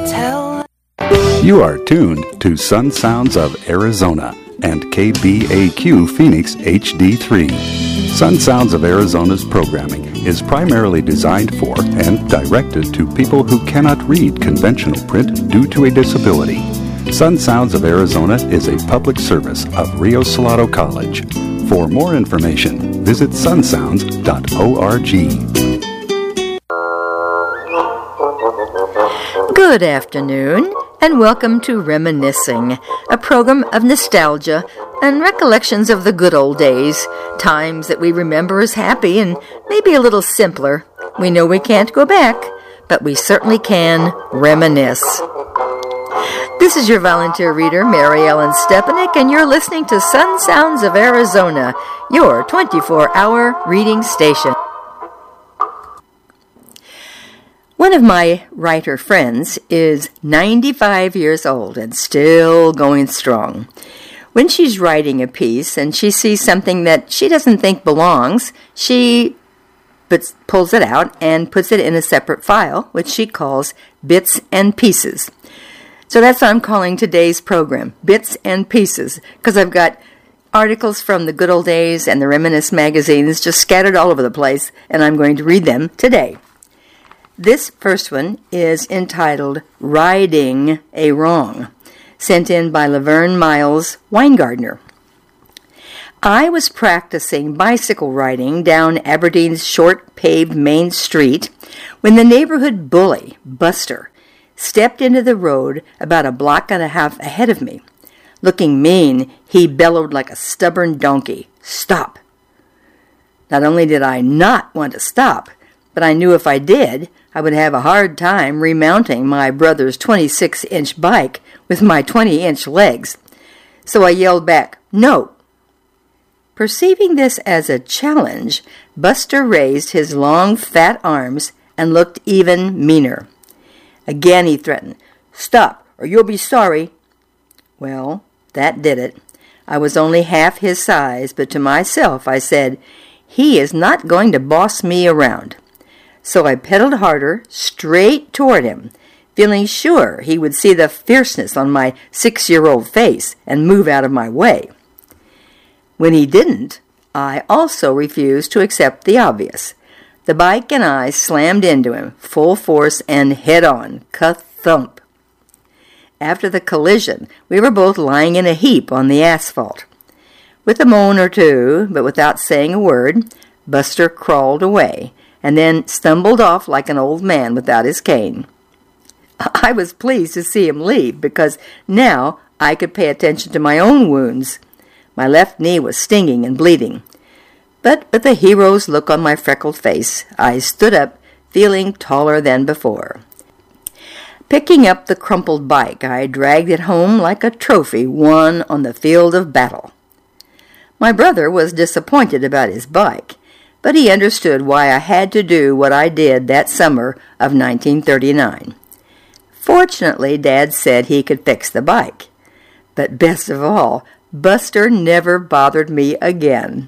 tell. You are tuned to Sun Sounds of Arizona and KBAQ Phoenix HD3. Sun Sounds of Arizona's programming is primarily designed for and directed to people who cannot read conventional print due to a disability. Sun Sounds of Arizona is a public service of Rio Salado College. For more information, visit sunsounds.org. Good afternoon, and welcome to Reminiscing, a program of nostalgia and recollections of the good old days, times that we remember as happy and maybe a little simpler. We know we can't go back, but we certainly can reminisce. This is your volunteer reader, Mary Ellen Stepanek, and you're listening to Sun Sounds of Arizona, your 24-hour reading station. One of my writer friends is 95 years old and still going strong. When she's writing a piece and she sees something that she doesn't think belongs, she pulls it out and puts it in a separate file, which she calls Bits and Pieces. So that's what I'm calling today's program, Bits and Pieces, because I've got articles from the good old days and the Reminisce magazines just scattered all over the place, and I'm going to read them today. This first one is entitled Riding a Wrong, sent in by Laverne Miles Weingartner. I was practicing bicycle riding down Aberdeen's short paved main street when the neighborhood bully, Buster, stepped into the road about a block and a half ahead of me. Looking mean, he bellowed like a stubborn donkey, "Stop!" Not only did I not want to stop, but I knew if I did, I would have a hard time remounting my brother's 26-inch bike with my 20-inch legs. So I yelled back, "No!" Perceiving this as a challenge, Buster raised his long, fat arms and looked even meaner. Again he threatened, "Stop, or you'll be sorry." Well, that did it. I was only half his size, but to myself I said, he is not going to boss me around. So I pedaled harder, straight toward him, feeling sure he would see the fierceness on my 6-year-old face and move out of my way. When he didn't, I also refused to accept the obvious. The bike and I slammed into him, full force and head-on, ka-thump. After the collision, we were both lying in a heap on the asphalt. With a moan or two, but without saying a word, Buster crawled away, and then stumbled off like an old man without his cane. I was pleased to see him leave, because now I could pay attention to my own wounds. My left knee was stinging and bleeding. But with a hero's look on my freckled face, I stood up, feeling taller than before. Picking up the crumpled bike, I dragged it home like a trophy won on the field of battle. My brother was disappointed about his bike, but he understood why I had to do what I did that summer of 1939. Fortunately, Dad said he could fix the bike. But best of all, Buster never bothered me again.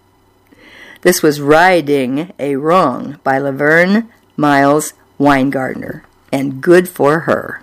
This was Riding a Wrong by Laverne Miles Weingartner, and good for her.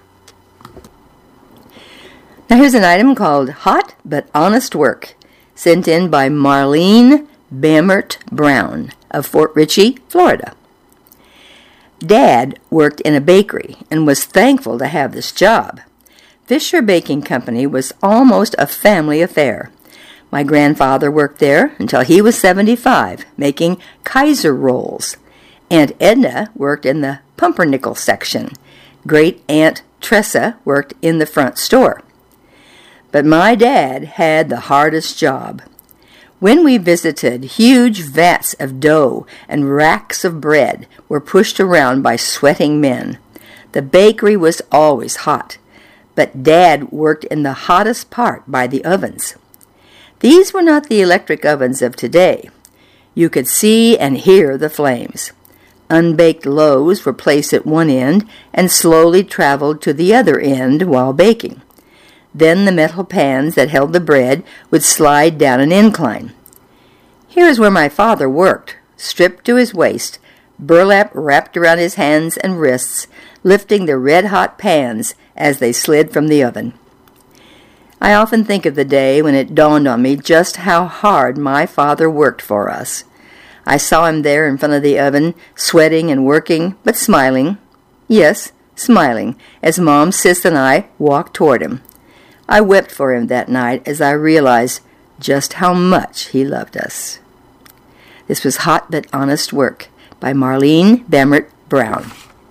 Now here's an item called Hot But Honest Work, sent in by Marlene Bammert Brown of Fort Ritchie, Florida. Dad worked in a bakery and was thankful to have this job. Fisher Baking Company was almost a family affair. My grandfather worked there until he was 75, making Kaiser rolls. Aunt Edna worked in the pumpernickel section. Great Aunt Tressa worked in the front store. But my dad had the hardest job. When we visited, huge vats of dough and racks of bread were pushed around by sweating men. The bakery was always hot, but Dad worked in the hottest part by the ovens. These were not the electric ovens of today. You could see and hear the flames. Unbaked loaves were placed at one end and slowly traveled to the other end while baking. Then the metal pans that held the bread would slide down an incline. Here is where my father worked, stripped to his waist, burlap wrapped around his hands and wrists, lifting the red-hot pans as they slid from the oven. I often think of the day when it dawned on me just how hard my father worked for us. I saw him there in front of the oven, sweating and working, but smiling. Yes, smiling, as Mom, Sis, and I walked toward him. I wept for him that night as I realized just how much he loved us. This was Hot But Honest Work by Marlene Bamert Brown.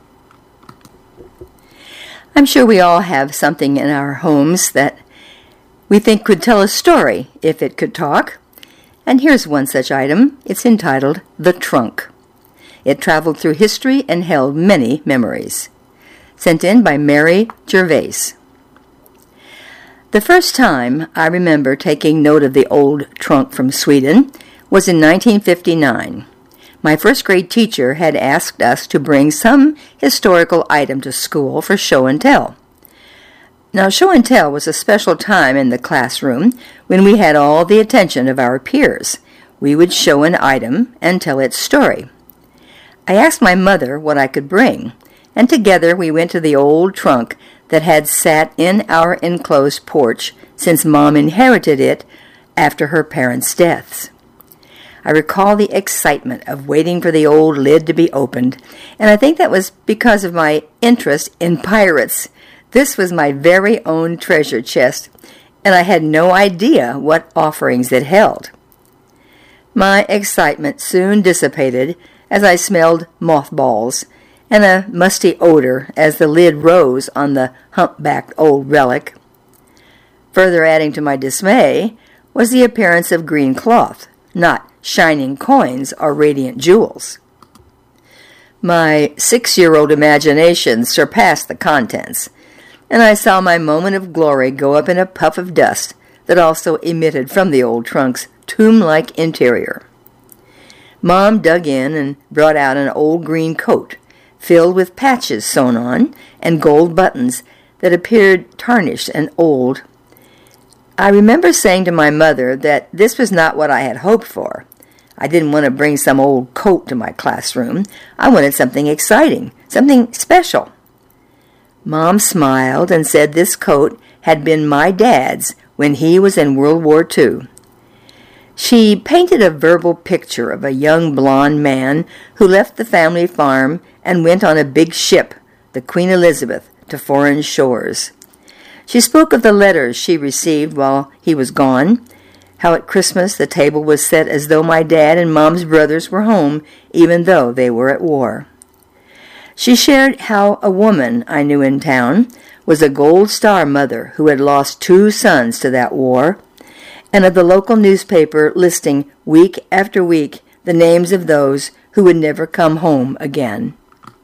I'm sure we all have something in our homes that we think could tell a story if it could talk. And here's one such item. It's entitled The Trunk. It traveled through history and held many memories. Sent in by Mary Gervais. The first time I remember taking note of the old trunk from Sweden was in 1959. My first grade teacher had asked us to bring some historical item to school for show and tell. Now, show and tell was a special time in the classroom when we had all the attention of our peers. We would show an item and tell its story. I asked my mother what I could bring, and together we went to the old trunk that had sat in our enclosed porch since Mom inherited it after her parents' deaths. I recall the excitement of waiting for the old lid to be opened, and I think that was because of my interest in pirates. This was my very own treasure chest, and I had no idea what offerings it held. My excitement soon dissipated as I smelled mothballs and a musty odor as the lid rose on the humpbacked old relic. Further adding to my dismay was the appearance of green cloth, not shining coins or radiant jewels. My 6-year-old imagination surpassed the contents, and I saw my moment of glory go up in a puff of dust that also emitted from the old trunk's tomb-like interior. Mom dug in and brought out an old green coat, filled with patches sewn on and gold buttons that appeared tarnished and old. I remember saying to my mother that this was not what I had hoped for. I didn't want to bring some old coat to my classroom. I wanted something exciting, something special. Mom smiled and said this coat had been my dad's when he was in World War II. She painted a verbal picture of a young blond man who left the family farm and went on a big ship, the Queen Elizabeth, to foreign shores. She spoke of the letters she received while he was gone, how at Christmas the table was set as though my dad and Mom's brothers were home, even though they were at war. She shared how a woman I knew in town was a Gold Star mother who had lost 2 sons to that war, and of the local newspaper listing week after week the names of those who would never come home again.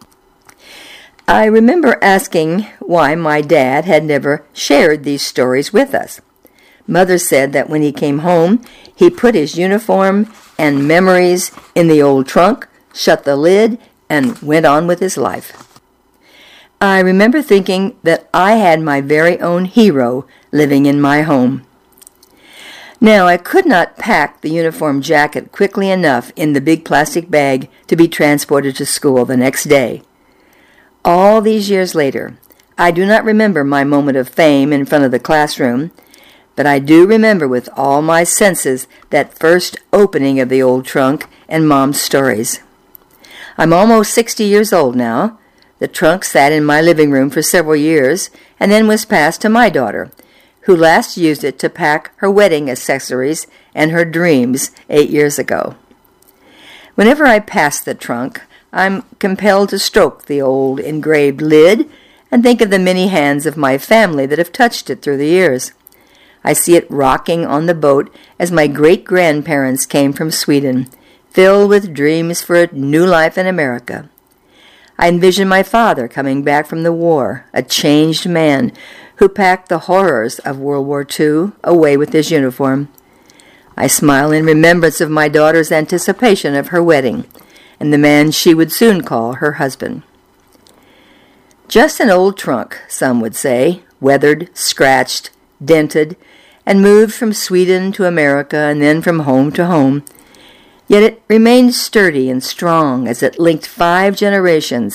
I remember asking why my dad had never shared these stories with us. Mother said that when he came home, he put his uniform and memories in the old trunk, shut the lid, and went on with his life. I remember thinking that I had my very own hero living in my home. Now, I could not pack the uniform jacket quickly enough in the big plastic bag to be transported to school the next day. All these years later, I do not remember my moment of fame in front of the classroom, but I do remember with all my senses that first opening of the old trunk and Mom's stories. I'm almost 60 years old now. The trunk sat in my living room for several years and then was passed to my daughter, who last used it to pack her wedding accessories and her dreams 8 years ago. Whenever I pass the trunk, I'm compelled to stroke the old engraved lid and think of the many hands of my family that have touched it through the years. I see it rocking on the boat as my great-grandparents came from Sweden, filled with dreams for a new life in America. I envision my father coming back from the war, a changed man who packed the horrors of World War II away with his uniform. I smile in remembrance of my daughter's anticipation of her wedding and the man she would soon call her husband. Just an old trunk, some would say, weathered, scratched, dented, and moved from Sweden to America and then from home to home. Yet it remained sturdy and strong as it linked 5 generations,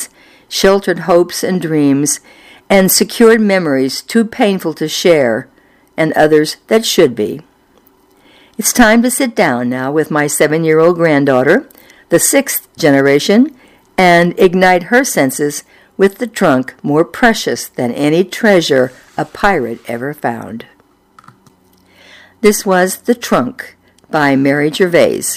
sheltered hopes and dreams, and secured memories too painful to share, and others that should be. It's time to sit down now with my 7-year-old granddaughter, the 6th generation, and ignite her senses with the trunk more precious than any treasure a pirate ever found. This was The Trunk by Mary Gervais.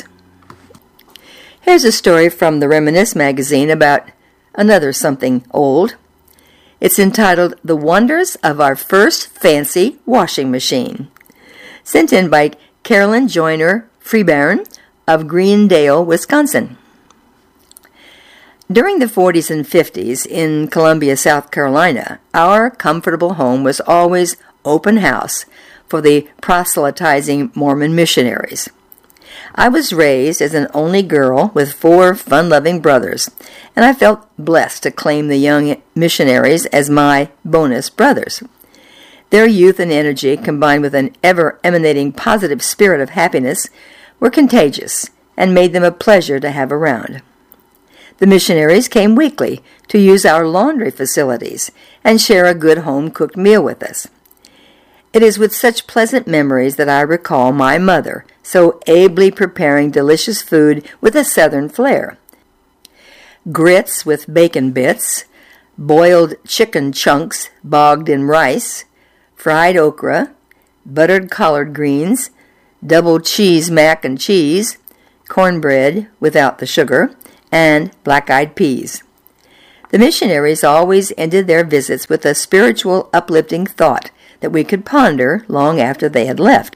Here's a story from the Reminisce magazine about another something old. It's entitled The Wonders of Our First Fancy Washing Machine, sent in by Carolyn Joyner Freebairn of Greendale, Wisconsin. During the 40s and 50s in Columbia, South Carolina, our comfortable home was always open house for the proselytizing Mormon missionaries. I was raised as an only girl with 4 fun-loving brothers, and I felt blessed to claim the young missionaries as my bonus brothers. Their youth and energy, combined with an ever-emanating positive spirit of happiness, were contagious and made them a pleasure to have around. The missionaries came weekly to use our laundry facilities and share a good home-cooked meal with us. It is with such pleasant memories that I recall my mother so ably preparing delicious food with a southern flair. Grits with bacon bits, boiled chicken chunks bogged in rice, fried okra, buttered collard greens, double cheese mac and cheese, cornbread without the sugar, and black-eyed peas. The missionaries always ended their visits with a spiritual, uplifting thought that we could ponder long after they had left.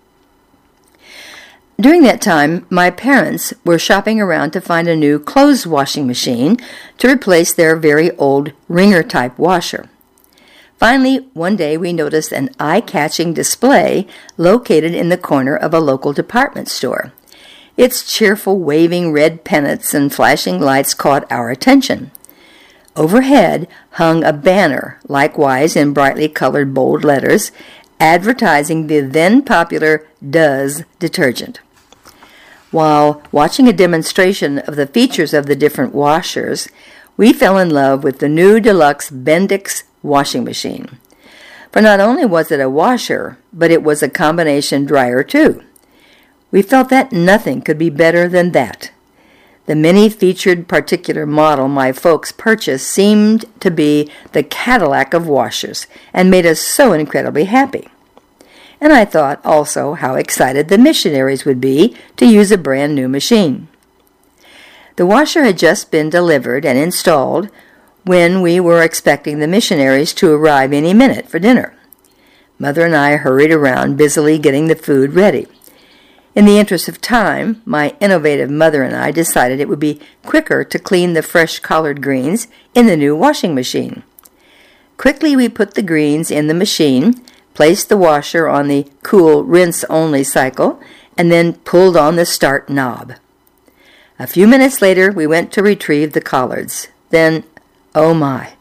During that time, my parents were shopping around to find a new clothes washing machine to replace their very old wringer-type washer. Finally, one day we noticed an eye-catching display located in the corner of a local department store. Its cheerful waving red pennants and flashing lights caught our attention. Overhead hung a banner, likewise in brightly colored bold letters, advertising the then popular Duz detergent. While watching a demonstration of the features of the different washers, we fell in love with the new deluxe Bendix washing machine. For not only was it a washer, but it was a combination dryer too. We felt that nothing could be better than that. The many-featured particular model my folks purchased seemed to be the Cadillac of washers and made us so incredibly happy. And I thought also how excited the missionaries would be to use a brand new machine. The washer had just been delivered and installed when we were expecting the missionaries to arrive any minute for dinner. Mother and I hurried around busily getting the food ready. In the interest of time, my innovative mother and I decided it would be quicker to clean the fresh collard greens in the new washing machine. Quickly we put the greens in the machine, placed the washer on the cool rinse-only cycle, and then pulled on the start knob. A few minutes later, we went to retrieve the collards. Then, oh my,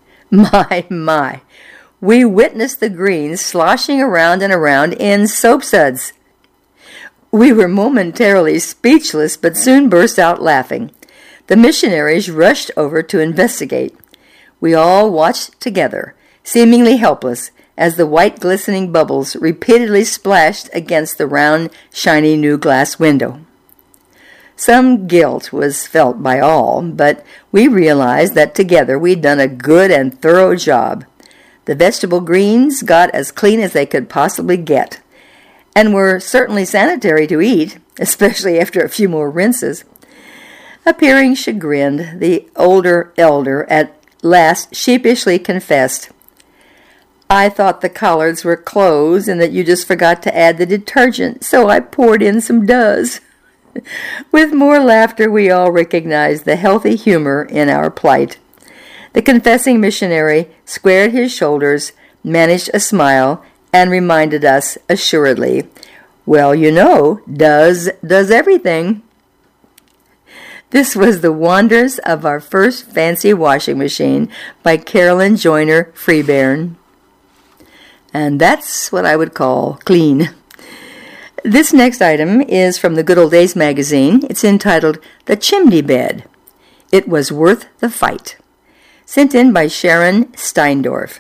we witnessed the greens sloshing around and around in soap suds. We were momentarily speechless, but soon burst out laughing. The missionaries rushed over to investigate. We all watched together, seemingly helpless, as the white glistening bubbles repeatedly splashed against the round, shiny new glass window. Some guilt was felt by all, but we realized that together we'd done a good and thorough job. The vegetable greens got as clean as they could possibly get, and were certainly sanitary to eat, especially after a few more rinses. Appearing chagrined, the older elder at last sheepishly confessed, "I thought the collards were closed and that you just forgot to add the detergent, so I poured in some Duz." With more laughter, we all recognized the healthy humor in our plight. The confessing missionary squared his shoulders, managed a smile, and reminded us assuredly, "Well, you know, Duz does everything." This was The Wonders of Our First Fancy Washing Machine by Carolyn Joyner Freebairn. And that's what I would call clean. This next item is from the Good Old Days magazine. It's entitled The Chimney Bed. It Was Worth the Fight, sent in by Sharon Steindorf.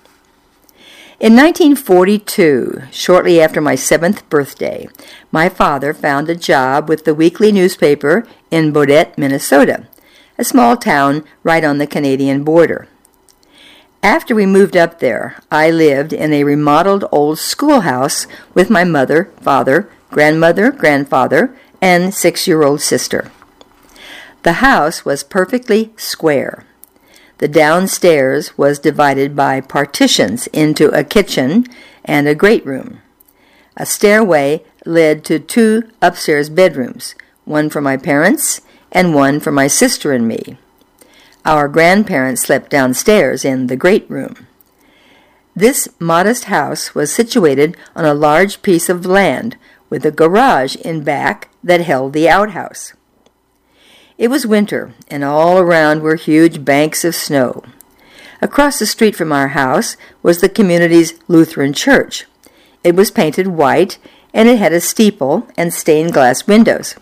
In 1942, shortly after my 7th birthday, my father found a job with the weekly newspaper in Baudette, Minnesota, a small town right on the Canadian border. After we moved up there, I lived in a remodeled old schoolhouse with my mother, father, grandmother, grandfather, and 6-year-old sister. The house was perfectly square. The downstairs was divided by partitions into a kitchen and a great room. A stairway led to 2 upstairs bedrooms, one for my parents and one for my sister and me. Our grandparents slept downstairs in the great room. This modest house was situated on a large piece of land with a garage in back that held the outhouse. It was winter, and all around were huge banks of snow. Across the street from our house was the community's Lutheran church. It was painted white, and it had a steeple and stained glass windows.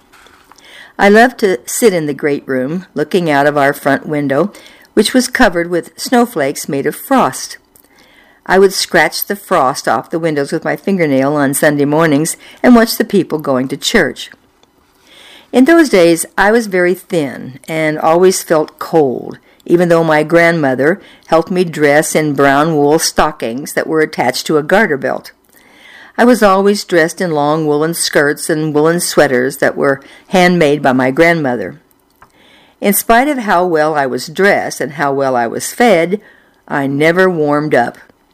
I loved to sit in the great room, looking out of our front window, which was covered with snowflakes made of frost. I would scratch the frost off the windows with my fingernail on Sunday mornings and watch the people going to church. In those days, I was very thin and always felt cold, even though my grandmother helped me dress in brown wool stockings that were attached to a garter belt. I was always dressed in long woolen skirts and woolen sweaters that were handmade by my grandmother. In spite of how well I was dressed and how well I was fed, I never warmed up.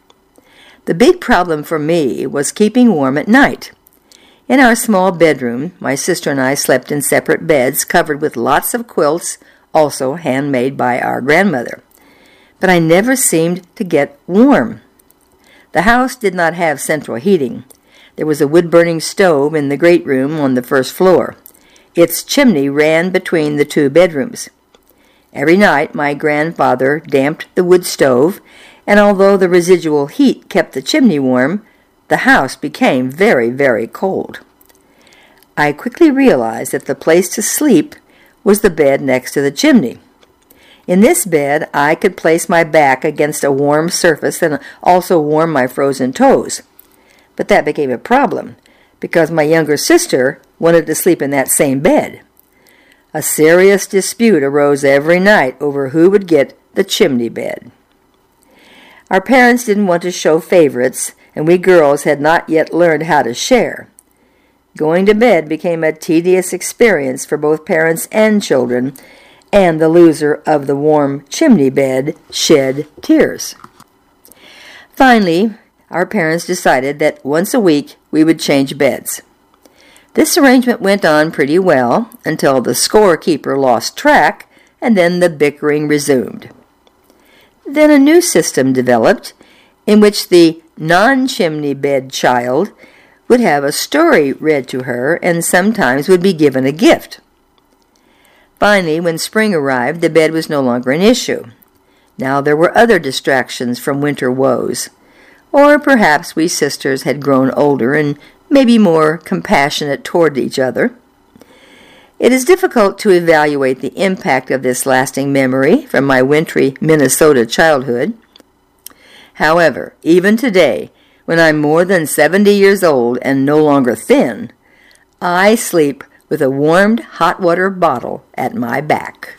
The big problem for me was keeping warm at night. In our small bedroom, my sister and I slept in separate beds covered with lots of quilts, also handmade by our grandmother. But I never seemed to get warm. The house did not have central heating. There was a wood-burning stove in the great room on the first floor. Its chimney ran between the 2 bedrooms. Every night my grandfather damped the wood stove, and although the residual heat kept the chimney warm, the house became very, very cold. I quickly realized that the place to sleep was the bed next to the chimney. In this bed, I could place my back against a warm surface and also warm my frozen toes. But that became a problem, because my younger sister wanted to sleep in that same bed. A serious dispute arose every night over who would get the chimney bed. Our parents didn't want to show favorites, and we girls had not yet learned how to share. Going to bed became a tedious experience for both parents and children, and the loser of the warm chimney bed shed tears. Finally, our parents decided that once a week we would change beds. This arrangement went on pretty well until the scorekeeper lost track, and then the bickering resumed. Then a new system developed in which the non-chimney bed child would have a story read to her and sometimes would be given a gift. Finally, when spring arrived, the bed was no longer an issue. Now there were other distractions from winter woes. Or perhaps we sisters had grown older and maybe more compassionate toward each other. It is difficult to evaluate the impact of this lasting memory from my wintry Minnesota childhood. However, even today, when I'm more than 70 years old and no longer thin, I sleep with a warmed hot water bottle at my back.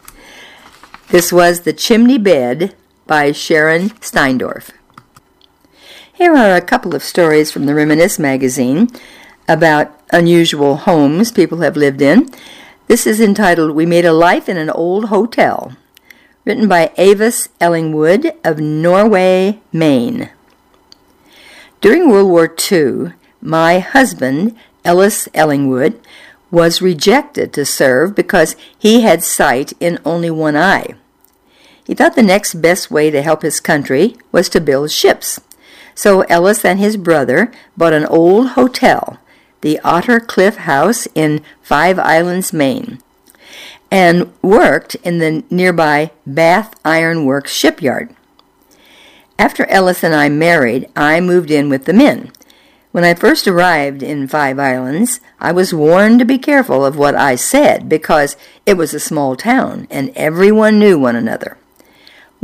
This was The Chimney Bed by Sharon Steindorf. Here are a couple of stories from the Reminisce magazine about unusual homes people have lived in. This is entitled, We Made a Life in an Old Hotel, written by Avis Ellingwood of Norway, Maine. During World War II, my husband, Ellis Ellingwood, was rejected to serve because he had sight in only one eye. He thought the next best way to help his country was to build ships. So Ellis and his brother bought an old hotel, the Otter Cliff House in Five Islands, Maine, and worked in the nearby Bath Iron Works shipyard. After Ellis and I married, I moved in with the men. When I first arrived in Five Islands, I was warned to be careful of what I said because it was a small town and everyone knew one another.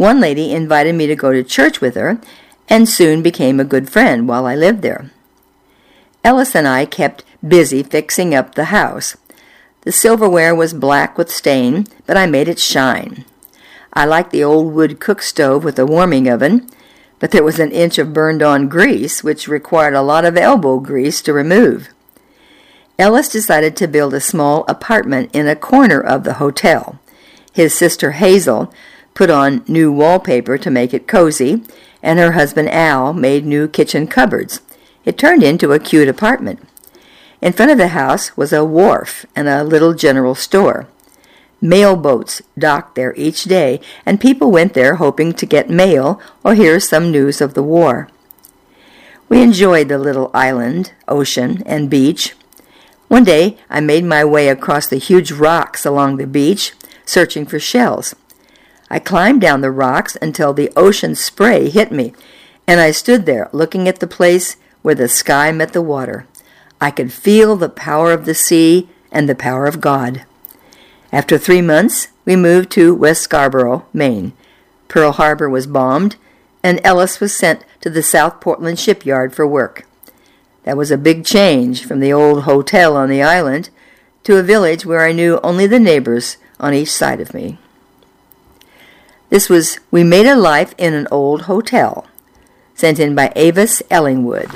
One lady invited me to go to church with her and soon became a good friend while I lived there. Ellis and I kept busy fixing up the house. The silverware was black with stain, but I made it shine. I liked the old wood cook stove with a warming oven, but there was an inch of burned-on grease, which required a lot of elbow grease to remove. Ellis decided to build a small apartment in a corner of the hotel. His sister Hazel put on new wallpaper to make it cozy, and her husband Al made new kitchen cupboards. It turned into a cute apartment. In front of the house was a wharf and a little general store. Mail boats docked there each day, and people went there hoping to get mail or hear some news of the war. We enjoyed the little island, ocean, and beach. One day I made my way across the huge rocks along the beach, searching for shells. I climbed down the rocks until the ocean spray hit me, and I stood there looking at the place where the sky met the water. I could feel the power of the sea and the power of God. After 3 months, we moved to West Scarborough, Maine. Pearl Harbor was bombed, and Ellis was sent to the South Portland shipyard for work. That was a big change from the old hotel on the island to a village where I knew only the neighbors on each side of me. This was We Made a Life in an Old Hotel, sent in by Avis Ellingwood.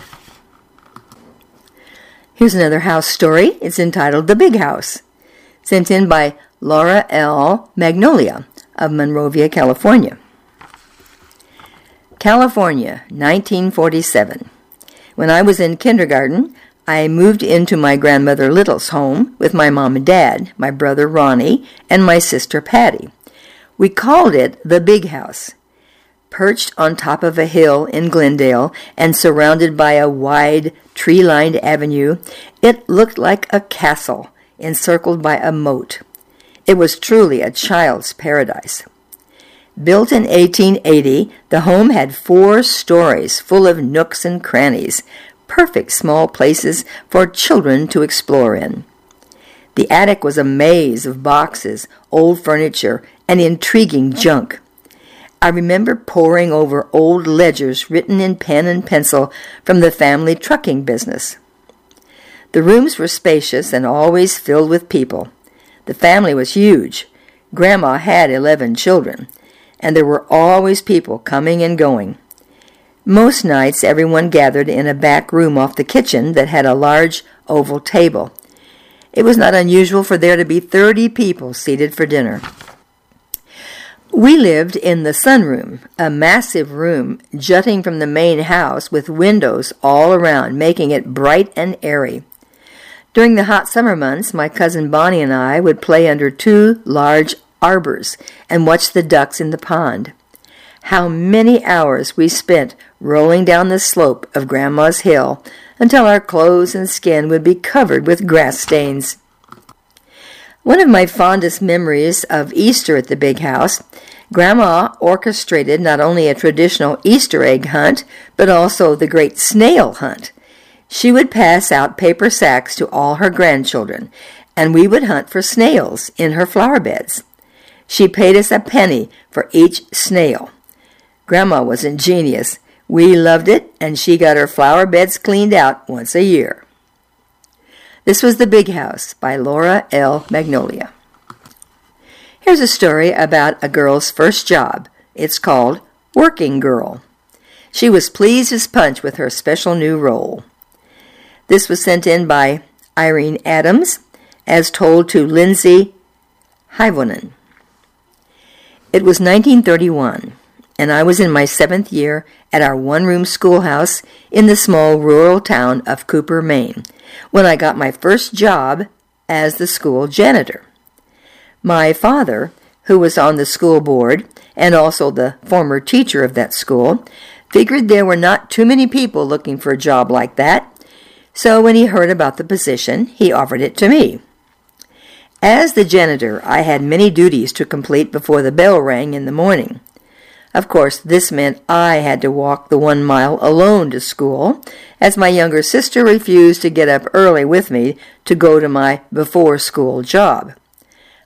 Here's another house story. It's entitled The Big House, sent in by Laura L. Magnolia of Monrovia, California. California, 1947. When I was in kindergarten, I moved into my grandmother Little's home with my mom and dad, my brother Ronnie, and my sister Patty. We called it the Big House. Perched on top of a hill in Glendale and surrounded by a wide, tree-lined avenue, it looked like a castle encircled by a moat. It was truly a child's paradise. Built in 1880, the home had 4 stories full of nooks and crannies, perfect small places for children to explore in. The attic was a maze of boxes, old furniture, and intriguing junk. I remember poring over old ledgers written in pen and pencil from the family trucking business. The rooms were spacious and always filled with people. The family was huge. Grandma had 11 children, and there were always people coming and going. Most nights everyone gathered in a back room off the kitchen that had a large oval table. It was not unusual for there to be 30 people seated for dinner. We lived in the sunroom, a massive room jutting from the main house with windows all around, making it bright and airy. During the hot summer months, my cousin Bonnie and I would play under 2 large arbors and watch the ducks in the pond. How many hours we spent rolling down the slope of Grandma's hill until our clothes and skin would be covered with grass stains. One of my fondest memories of Easter at the Big House, Grandma orchestrated not only a traditional Easter egg hunt, but also the great snail hunt. She would pass out paper sacks to all her grandchildren, and we would hunt for snails in her flower beds. She paid us a penny for each snail. Grandma was ingenious. We loved it, and she got her flower beds cleaned out once a year. This was The Big House by Laura L. Magnolia. Here's a story about a girl's first job. It's called Working Girl. She was pleased as punch with her special new role. This was sent in by Irene Adams, as told to Lindsay Hivonen. It was 1931, and I was in my 7th year at our one-room schoolhouse in the small rural town of Cooper, Maine, when I got my first job as the school janitor. My father, who was on the school board and also the former teacher of that school, figured there were not too many people looking for a job like that, so when he heard about the position, he offered it to me. As the janitor, I had many duties to complete before the bell rang in the morning. Of course, this meant I had to walk the 1 mile alone to school, as my younger sister refused to get up early with me to go to my before-school job.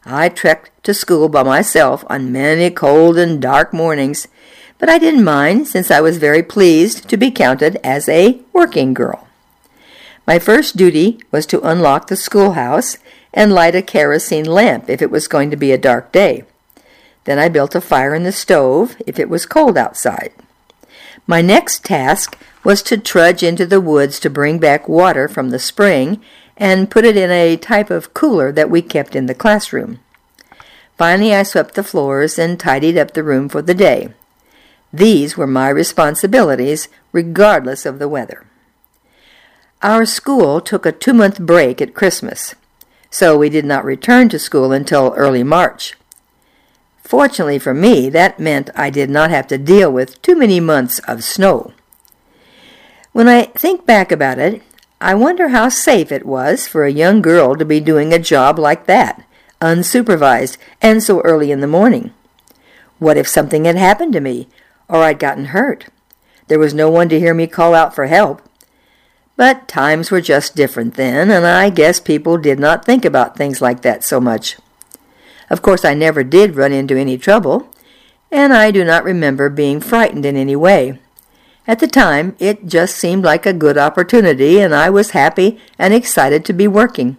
I trekked to school by myself on many cold and dark mornings, but I didn't mind since I was very pleased to be counted as a working girl. My first duty was to unlock the schoolhouse and light a kerosene lamp if it was going to be a dark day. Then I built a fire in the stove if it was cold outside. My next task was to trudge into the woods to bring back water from the spring and put it in a type of cooler that we kept in the classroom. Finally, I swept the floors and tidied up the room for the day. These were my responsibilities, regardless of the weather. Our school took a 2-month break at Christmas, so we did not return to school until early March. Fortunately for me, that meant I did not have to deal with too many months of snow. When I think back about it, I wonder how safe it was for a young girl to be doing a job like that, unsupervised, and so early in the morning. What if something had happened to me, or I'd gotten hurt? There was no one to hear me call out for help. But times were just different then, and I guess people did not think about things like that so much. Of course, I never did run into any trouble, and I do not remember being frightened in any way. At the time, it just seemed like a good opportunity, and I was happy and excited to be working.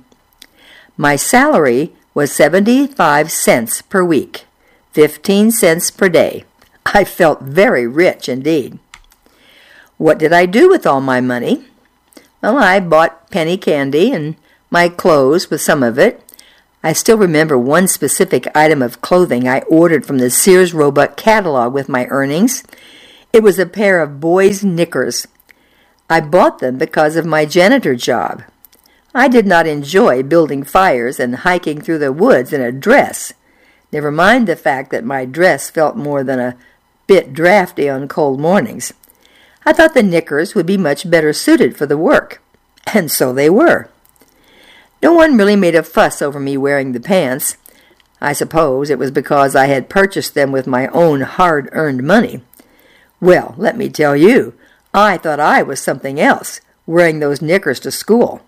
My salary was 75 cents per week, 15 cents per day. I felt very rich indeed. What did I do with all my money? Well, I bought penny candy and my clothes with some of it. I still remember one specific item of clothing I ordered from the Sears Roebuck catalog with my earnings. It was a pair of boys' knickers. I bought them because of my janitor job. I did not enjoy building fires and hiking through the woods in a dress. Never mind the fact that my dress felt more than a bit drafty on cold mornings. I thought the knickers would be much better suited for the work, and so they were. No one really made a fuss over me wearing the pants. I suppose it was because I had purchased them with my own hard-earned money. Well, let me tell you, I thought I was something else, wearing those knickers to school.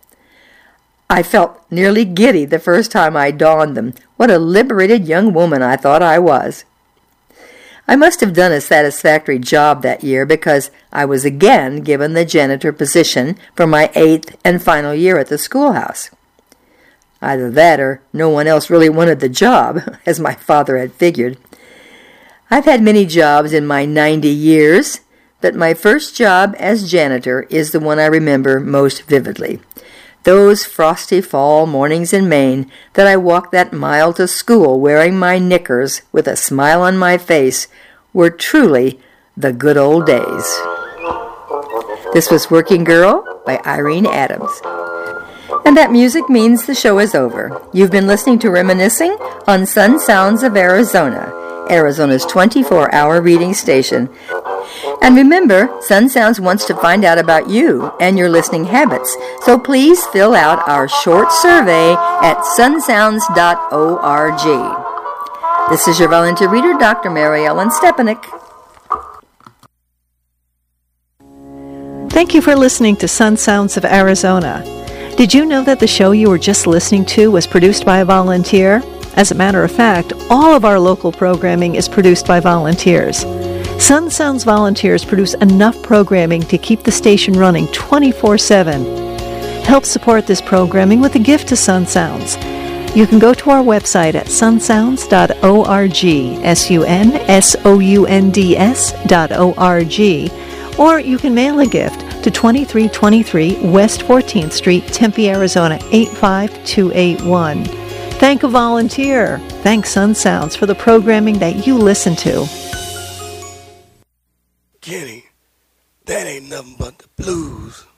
I felt nearly giddy the first time I donned them. What a liberated young woman I thought I was. I must have done a satisfactory job that year because I was again given the janitor position for my 8th and final year at the schoolhouse. Either that or no one else really wanted the job, as my father had figured. I've had many jobs in my 90 years, but my first job as janitor is the one I remember most vividly. Those frosty fall mornings in Maine that I walked that mile to school wearing my knickers with a smile on my face were truly the good old days. This was Working Girl by Irene Adams. And that music means the show is over. You've been listening to Reminiscing on Sun Sounds of Arizona, Arizona's 24-hour reading station. And remember, Sun Sounds wants to find out about you and your listening habits, so please fill out our short survey at sunsounds.org. This is your volunteer reader, Dr. Mary Ellen Stepanek. Thank you for listening to Sun Sounds of Arizona. Did you know that the show you were just listening to was produced by a volunteer? As a matter of fact, all of our local programming is produced by volunteers. Sun Sounds volunteers produce enough programming to keep the station running 24/7. Help support this programming with a gift to Sun Sounds. You can go to our website at sunsounds.org, sunsounds.org, or you can mail a gift to 2323 West 14th Street, Tempe, Arizona 85281. Thank a volunteer. Thank Sun Sounds for the programming that you listen to. Kenny, that ain't nothing but the blues.